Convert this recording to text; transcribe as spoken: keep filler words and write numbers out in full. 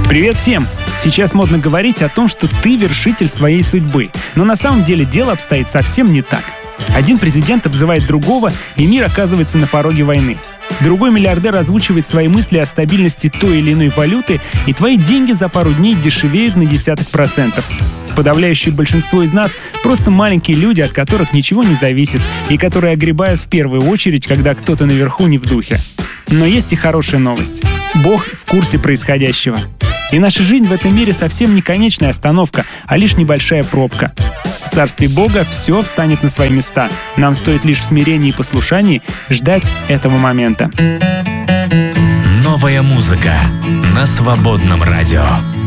Привет всем! Сейчас модно говорить о том, что ты вершитель своей судьбы. Но на самом деле дело обстоит совсем не так. Один президент обзывает другого, и мир оказывается на пороге войны. Другой миллиардер озвучивает свои мысли о стабильности той или иной валюты, и твои деньги за пару дней дешевеют на десяток процентов. Подавляющее большинство из нас — просто маленькие люди, от которых ничего не зависит, и которые огребают в первую очередь, когда кто-то наверху не в духе. Но есть и хорошая новость. Бог в курсе происходящего. И наша жизнь в этом мире совсем не конечная остановка, а лишь небольшая пробка. В царстве Бога все встанет на свои места. Нам стоит лишь в смирении и послушании ждать этого момента. Новая музыка на Свободном радио.